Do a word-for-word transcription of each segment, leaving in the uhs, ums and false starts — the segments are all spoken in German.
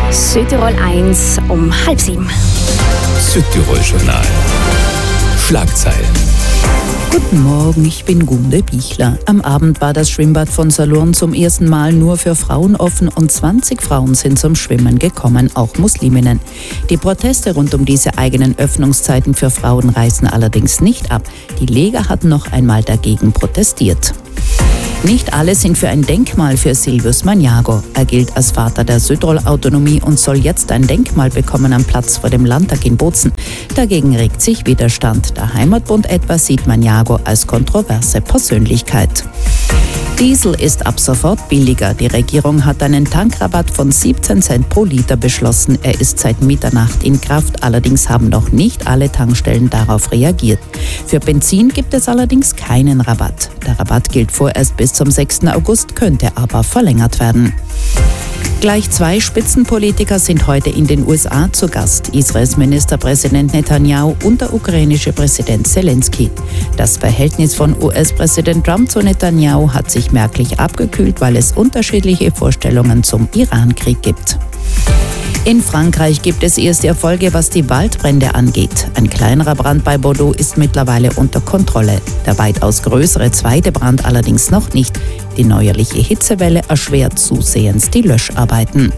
Südtirol eins um halb sieben. Südtirol-Journal. Schlagzeilen. Guten Morgen, ich bin Gunde Bichler. Am Abend war das Schwimmbad von Salurn zum ersten Mal nur für Frauen offen und zwanzig Frauen sind zum Schwimmen gekommen, auch Musliminnen. Die Proteste rund um diese eigenen Öffnungszeiten für Frauen reißen allerdings nicht ab. Die Leger hatten noch einmal dagegen protestiert. Nicht alle sind für ein Denkmal für Silvius Magnago. Er gilt als Vater der Südtirol-Autonomie und soll jetzt ein Denkmal bekommen am Platz vor dem Landtag in Bozen. Dagegen regt sich Widerstand. Der Heimatbund etwa sieht Magnago als kontroverse Persönlichkeit. Diesel ist ab sofort billiger. Die Regierung hat einen Tankrabatt von siebzehn Cent pro Liter beschlossen. Er ist seit Mitternacht in Kraft. Allerdings haben noch nicht alle Tankstellen darauf reagiert. Für Benzin gibt es allerdings keinen Rabatt. Der Rabatt gilt vorerst bis zum sechsten August, könnte aber verlängert werden. Gleich zwei Spitzenpolitiker sind heute in den U S A zu Gast. Israels Ministerpräsident Netanyahu und der ukrainische Präsident Zelensky. Das Verhältnis von U S-Präsident Trump zu Netanyahu hat sich merklich abgekühlt, weil es unterschiedliche Vorstellungen zum Iran-Krieg gibt. In Frankreich gibt es erste Erfolge, was die Waldbrände angeht. Ein kleinerer Brand bei Bordeaux ist mittlerweile unter Kontrolle. Der weitaus größere zweite Brand allerdings noch nicht. Die neuerliche Hitzewelle erschwert zusehends die Löscharbeiten.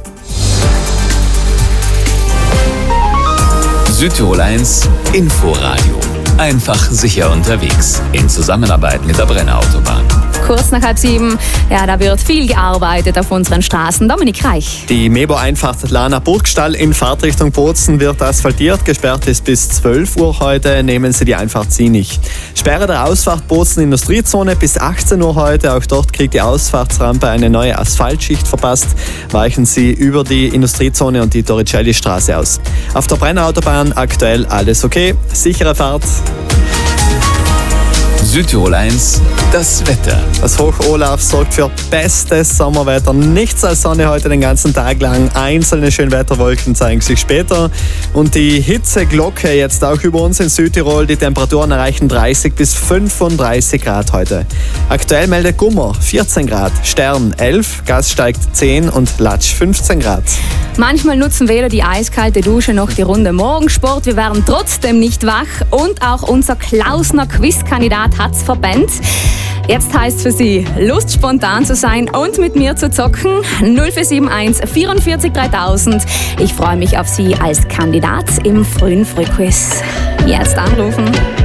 Südtirol eins Inforadio. Einfach sicher unterwegs. In Zusammenarbeit mit der Brenner Autobahn. Kurz nach halb sieben, ja, da wird viel gearbeitet auf unseren Straßen. Dominik Reich. Die Mebo-Einfahrt Lana Burgstall in Fahrtrichtung Bozen wird asphaltiert. Gesperrt ist bis zwölf Uhr heute. Nehmen Sie die Einfahrt sinnig. Sperre der Ausfahrt Bozen Industriezone bis achtzehn Uhr heute. Auch dort kriegt die Ausfahrtsrampe eine neue Asphaltschicht verpasst. Weichen Sie über die Industriezone und die Torricelli-Straße aus. Auf der Brenner Autobahn aktuell alles okay. Sichere Fahrt. Südtirol eins, das Wetter. Das Hoch Olaf sorgt für bestes Sommerwetter. Nichts als Sonne heute den ganzen Tag lang. Einzelne Schönwetterwolken zeigen sich später. Und die Hitzeglocke jetzt auch über uns in Südtirol. Die Temperaturen erreichen dreißig bis fünfunddreißig Grad heute. Aktuell meldet Gummer vierzehn Grad, Stern elf, Gas steigt zehn und Latsch fünfzehn Grad. Manchmal nutzen weder die eiskalte Dusche noch die Runde Morgensport. Wir werden trotzdem nicht wach. Und auch unser Klausner Quizkandidat hat's verbannt. Jetzt heißt für Sie, Lust spontan zu sein und mit mir zu zocken. null vier sieben eins vierundvierzig dreitausend. Ich freue mich auf Sie als Kandidat im frühen Frühquiz. Jetzt anrufen.